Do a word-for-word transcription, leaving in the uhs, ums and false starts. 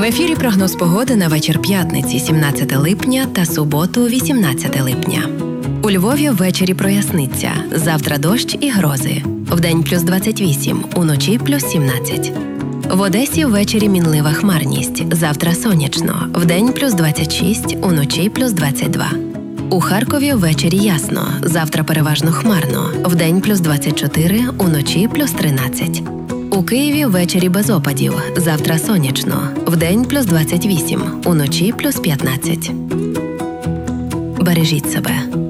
В ефірі прогноз погоди на вечір п'ятниці, сімнадцяте липня та суботу, вісімнадцяте липня. У Львові ввечері проясниться. Завтра дощ і грози. Вдень плюс двадцять вісім, уночі плюс сімнадцять. В Одесі ввечері мінлива хмарність. Завтра сонячно. Вдень плюс двадцять шість, уночі плюс двадцять два. У Харкові ввечері ясно. Завтра переважно хмарно. Вдень плюс двадцять чотири, уночі плюс тринадцять. У Києві ввечері без опадів. Завтра сонячно. Вдень плюс двадцять вісім, уночі плюс п'ятнадцять. Бережіть себе.